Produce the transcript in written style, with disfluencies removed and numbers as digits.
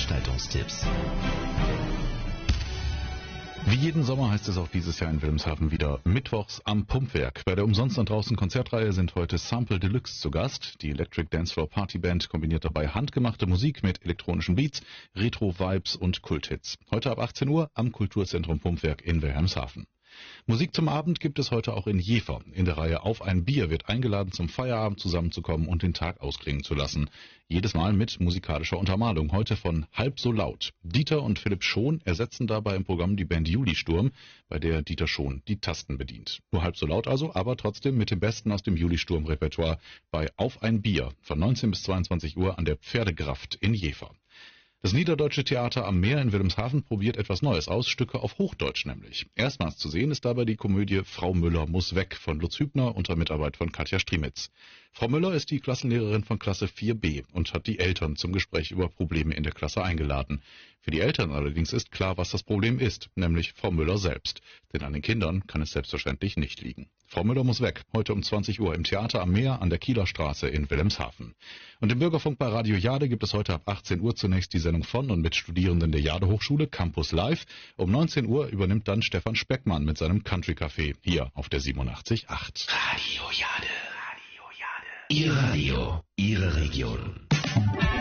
Veranstaltungstipps. Wie jeden Sommer heißt es auch dieses Jahr in Wilhelmshaven wieder mittwochs am Pumpwerk. Bei der Umsonst und draußen Konzertreihe sind heute Sample Deluxe zu Gast. Die Electric Dancefloor Party Band kombiniert dabei handgemachte Musik mit elektronischen Beats, Retro-Vibes und Kulthits. Heute ab 18 Uhr am Kulturzentrum Pumpwerk in Wilhelmshaven. Musik zum Abend gibt es heute auch in Jever. In der Reihe Auf ein Bier wird eingeladen, zum Feierabend zusammenzukommen und den Tag ausklingen zu lassen. Jedes Mal mit musikalischer Untermalung. Heute von Halb so laut. Dieter und Philipp Schon ersetzen dabei im Programm die Band Julisturm, bei der Dieter Schon die Tasten bedient. Nur halb so laut also, aber trotzdem mit dem Besten aus dem Julisturm-Repertoire bei Auf ein Bier von 19 bis 22 Uhr an der Pferdegraft in Jever. Das Niederdeutsche Theater am Meer in Wilhelmshaven probiert etwas Neues aus, Stücke auf Hochdeutsch nämlich. Erstmals zu sehen ist dabei die Komödie Frau Müller muss weg von Lutz Hübner unter Mitarbeit von Katja Striemitz. Frau Müller ist die Klassenlehrerin von Klasse 4b und hat die Eltern zum Gespräch über Probleme in der Klasse eingeladen. Für die Eltern allerdings ist klar, was das Problem ist, nämlich Frau Müller selbst. Denn an den Kindern kann es selbstverständlich nicht liegen. Frau Müller muss weg, heute um 20 Uhr im Theater am Meer an der Kieler Straße in Wilhelmshaven. Und im Bürgerfunk bei Radio Jade gibt es heute ab 18 Uhr zunächst die Sendung von und mit Studierenden der Jade Hochschule Campus Live. Um 19 Uhr übernimmt dann Stefan Speckmann mit seinem Country Café hier auf der 87.8. Radio Jade. Ihr Radio, Ihre Region.